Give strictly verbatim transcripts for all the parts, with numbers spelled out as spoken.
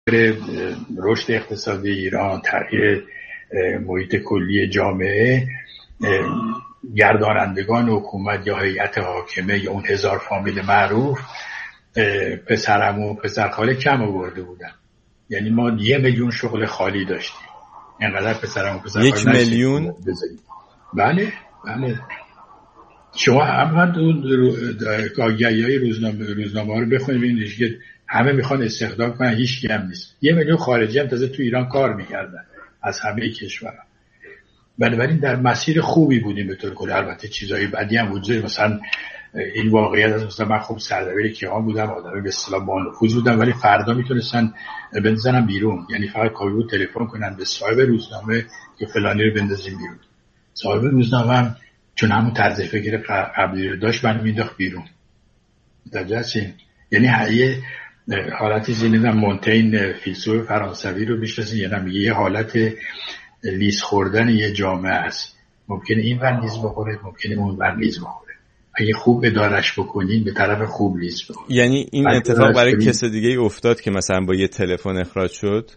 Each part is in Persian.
رشد اقتصادی ایران، تغییر محیط کلی جامعه، گردانندگان حکومت یا هیئت حاکمه یا اون هزار فامیل معروف پسرعمو و پسرخاله کم آورده بودن. یعنی ما یه میلیون شغل خالی داشتیم، اینقدر پسرعمو و پسرخاله یک میلیون. بله بله. شما هم اون آگهی‌های روزنامه روزنامه رو بخونید ببینید که همه میخوان استخدام کنن، هیچ کی هم نیست. یه میلیون خارجی هم تازه تو ایران کار میکردن از همه کشورها. بنابراین در مسیر خوبی بودیم به طور کلی. البته چیزایی بدی هم وجود، مثلا این واقعیت است، مثلا من خوب سردبیر کیهان بودم، آدمی به اصطلاح با نفوذ بودم، ولی فردا میتونستن بندازن بیرون. یعنی فقط کافی بود تلفن کنن به صاحب روزنامه که فلانی رو بندازیم بیرون. صاحب روزنامه هم چون همون طرز فکر قبلی رو داشت منو مینداخت بیرون. متوجه؟ یعنی یه حالتی زیندم مونتین فیلسوف فرانسوی رو میشناسین، یعنی میگه یه حالت لیز خوردن یه جامعه است. ممکنه این ور لیز بخوره، ممکنه اون ور لیز بخوره. اگه خوب ادارش بکنین به طرف خوب لیز بخوره. یعنی این اتفاق برای کس دیگه ای افتاد که مثلا با یه تلفن اخراج شد؟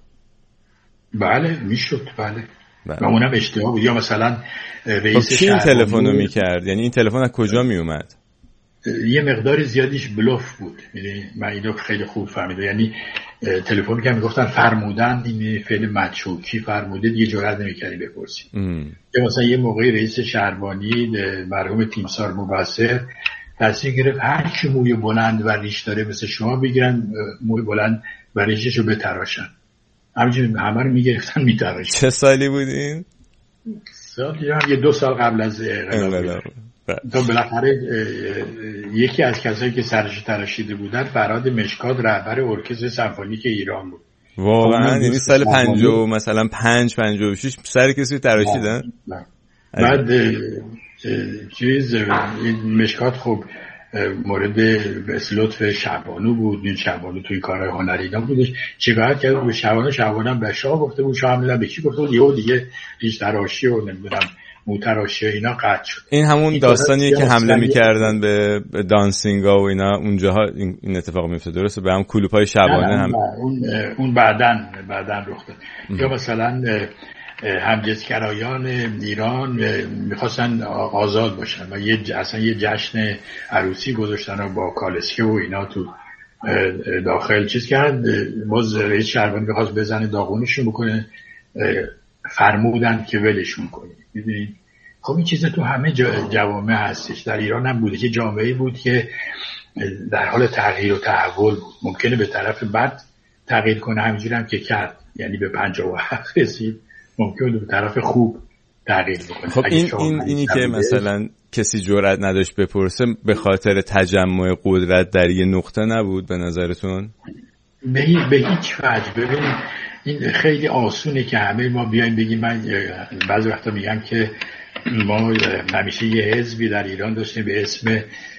بله میشد، بله. و اونم اشتباه بود. یا مثلا رئیس شهر این تلفن رو میکرد، یعنی این تلفن از کجا میومد؟ یه مقدار زیادیش بلوف بود. یعنی من اینو خیلی خوب فهمیدم. یعنی تلفن که میگفتن فرمودن، این فعل مچوکی فرموده، دیگه جرئت نمی‌کردی بپرسی. یا مثلا یه موقعی رئیس شهربانی مرحوم تیمسار مبصر تصمیم گرفت هر کی موی بلند و ریش داره مثل شما بگیرن موی بلند و ریششو بتراشن. همینجوری همه رو میگرفتن میتراشن. چه سالی بودین؟ سالی هم یه دو سال قبل از انقلاب. تا بالاخره یکی از کسایی که سرش تراشیده بودن فرهاد مشکات رهبر ارکستر سمفونیک ایران بود. واقعا یعنی سال پنجاه مثلا پنج پنجاه و شش سر کسی تراشیدن. بعد چیز این مشکات خب مورد لطف شعبانو بود. این شعبانو توی کارهای هنری اینا بودش، شکایت کرد به شعبانو. شعبانو هم به شاه گفته بود، شاه هم به کی گفته بود، یهو دیگه ریش تراشی و نمیدونم موتراشی اینا قطع شد. این همون داستانیه که حمله میکردن به دانسینگا و اینا اونجاها این اتفاق میفته، درسته؟ به هم کلوپای شبانه هم اون اون بعدن بعدن رخ داد. یا مثلا همجنسگرایان ایران میخواستن آزاد باشن و یه اصلا یه جشن عروسی گذاشتن و با کالسکه و اینا تو داخل چیز کرد. باز رئیس شهربانی بخواست بزنه داغونشون بکنه، فرمودن که ولشون کنید. ببینید خب این چیزا تو همه جوامع هستش. در ایران هم بوده که جامعه‌ای بود که در حال تغییر و تحول بود. ممکنه به طرف بد تغییر کنه، همینجوری هم که کرد، یعنی به پنجاه و هفت رسید، ممکنه به طرف خوب تغییر بکنه. خب این این اینی که مثلا کسی جرئت نداشت بپرسه به خاطر تجمع قدرت در یه نقطه نبود به نظرتون؟ به به هیچ وجه. ببینید این خیلی آسونه که همه ما بیایم بگیم. من بعضی وقتا میگم که ما همیشه یه حزبی در ایران داشتیم به اسم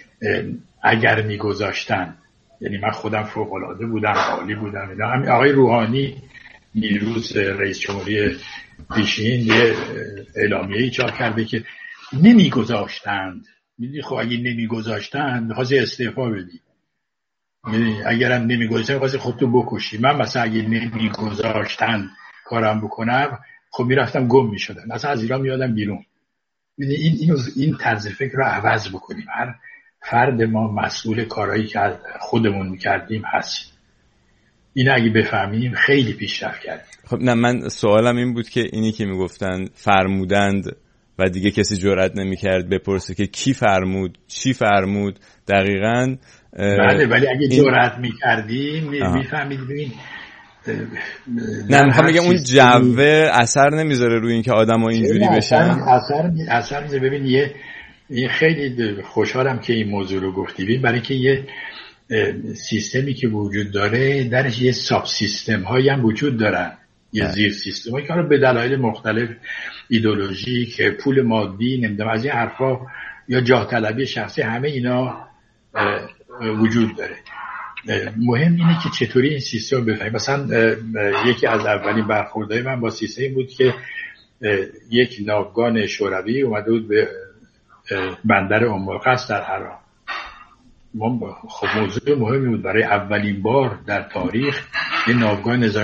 اگر میگذاشتن. یعنی من خودم فوق‌العاده بودم، عالی بودم. اینا همین آقای روحانی دیروز رئیس جمهوری پیشین یه اعلامیه‌ای چاپ کرده که نمیگذاشتند. میدونی خب اگه نمیگذاشتند می‌خواستی استعفا بدی. یعنی اگرم نمیگذاشتن می‌خواستی خودتو بکشی. من مثلا اگه نمیگذاشتن کارم بکنم خب میرفتم گم میشدم، اصلا از ایران میادم بیرون. این این این طرز فکر رو عوض بکنیم. هر فرد ما مسئول کارهایی که خودمون میکردیم هست. این اگه بفهمیم خیلی پیشرفت کردیم. خب نه، من سوالم این بود که اینی که میگفتن فرمودند و دیگه کسی جرئت نمیکرد بپرسه که کی فرمود، چی فرمود دقیقاً. بله ولی اگه جرئت میکردیم میفهمیدیم. ببین نه میخوام بگم اون جوه اثر نمیذاره روی این که آدم ها اینجوری بشن. اثر اثر میذاره. ببین یه این خیلی خوشحالم که این موضوع رو گفتیم، برای که یه سیستمی که وجود داره درش یه ساب سیستم هایی هم وجود دارن، یه زیر سیستم هایی که به دلایل مختلف ایدئولوژیک، پول مادی، نمیدونم از این حرفا یا جاه طلبی شخصی، همه اینا وجود داره. مهم اینه که چطوری این سیستم رو بفهمیم. مثلا یکی از اولین برخوردهای من با سیستم بود که یک ناوگان شوروی اومده بود به بندر ام القصر در حرا خب موضوع مهمی بود. برای اولین بار در تاریخ یه ناوگان نظامی